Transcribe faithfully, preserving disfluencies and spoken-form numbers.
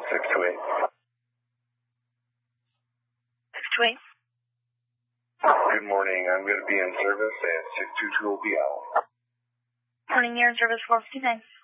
six two eight. six two eight. Good morning. I'm going to be in service at six two two will be out. Morning, you're in service four fifty-nine.